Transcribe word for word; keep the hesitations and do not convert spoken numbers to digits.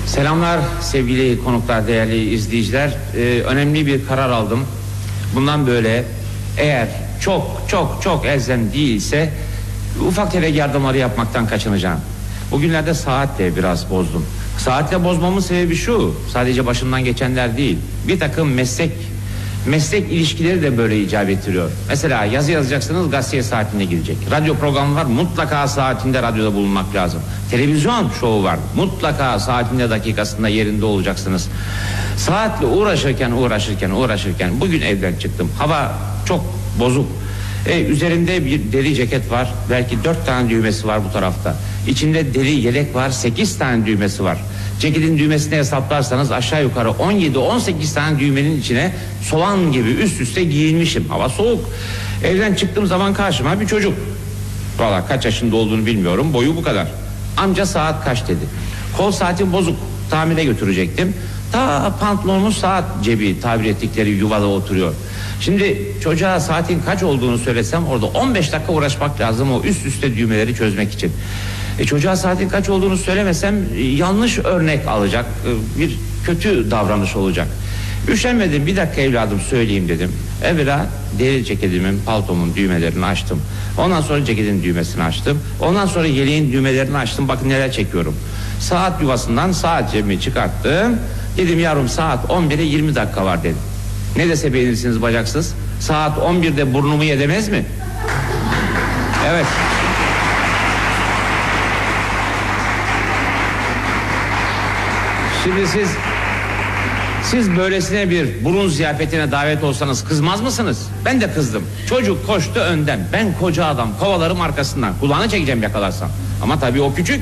Selamlar sevgili konuklar, değerli izleyiciler. Ee, önemli bir karar aldım. Bundan böyle eğer çok çok çok elzem değilse ufak tefek yardımları yapmaktan kaçınacağım. Bugünlerde saatle biraz bozdum. Saatle bozmamın sebebi şu: sadece başımdan geçenler değil, bir takım meslek meslek ilişkileri de böyle icap ettiriyor. Mesela yazı yazacaksınız, gazeteye saatinde girecek. Radyo programı var, mutlaka saatinde radyoda bulunmak lazım. Televizyon şovu var, mutlaka saatinde, dakikasında yerinde olacaksınız. Saatle uğraşırken uğraşırken uğraşırken bugün evden çıktım. Hava çok bozuk. E, üzerinde bir deri ceket var, belki dört tane düğmesi var bu tarafta. İçinde deri yelek var, sekiz tane düğmesi var. Ceketin düğmesini hesaplarsanız aşağı yukarı on yedi on sekiz tane düğmenin içine soğan gibi üst üste giyinmişim. Hava soğuk. Evden çıktığım zaman karşıma bir çocuk. Valla kaç yaşında olduğunu bilmiyorum, boyu bu kadar. Amca saat kaç dedi. Kol saatim bozuk, tamire götürecektim. Ta pantolonun saat cebi tabir ettikleri yuvada oturuyor. Şimdi çocuğa saatin kaç olduğunu söylesem orada on beş dakika uğraşmak lazım o üst üste düğmeleri çözmek için. E çocuğa saatin kaç olduğunu söylemesem e, yanlış örnek alacak, e, bir kötü davranış olacak. Üşenmedim, bir dakika evladım söyleyeyim dedim. Evvela deri ceketimin, paltomun düğmelerini açtım. Ondan sonra ceketin düğmesini açtım. Ondan sonra yeleğin düğmelerini açtım. Bakın neler çekiyorum. Saat yuvasından saat cebimi çıkarttım. Dedim yavrum saat on bire yirmi dakika var dedim. Ne dese beğenirsiniz bacaksız? Saat on birde burnumu yedemez mi? Evet. Şimdi siz Siz böylesine bir burun ziyafetine davet olsanız kızmaz mısınız? Ben de kızdım. Çocuk koştu önden. Ben koca adam kovalarım arkasından. Kulağını çekeceğim yakalarsam. Ama tabii o küçük.